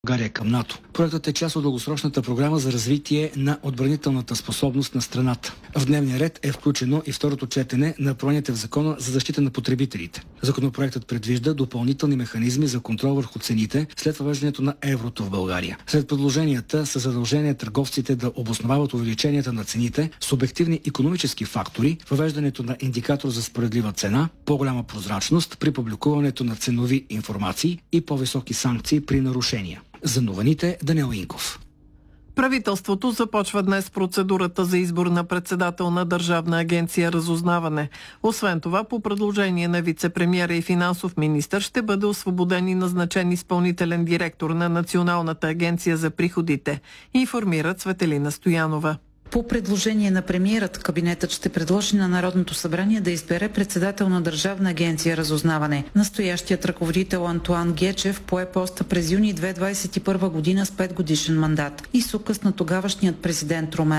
България към НАТО. Проектът е част от дългосрочната програма за развитие на отбранителната способност на страната. В дневния ред е включено и второто четене на промените в Закона за защита на потребителите. Законопроектът предвижда допълнителни механизми за контрол върху цените след въвеждането на еврото в България. След предложенията са задължения търговците да обосновават увеличенията на цените с обективни икономически фактори, въвеждането на индикатор за справедлива цена, по-голяма прозрачност при публикуването на ценови информации и по-високи санкции при нарушения. За новините Даниел Инков. Правителството започва днес процедурата за избор на председател на Държавна агенция разузнаване. Освен това, по предложение на вице-премиера и финансов министър ще бъде освободен и назначен изпълнителен директор на Националната агенция за приходите, информира Цветелина Стоянова. По предложение на премиерът, кабинетът ще предложи на Народното събрание да избере председател на Държавна агенция разузнаване. Настоящият ръководител Антоан Гечев пое поста през юни 2021 година с 5-годишен мандат и с указ на тогавашният президент Румен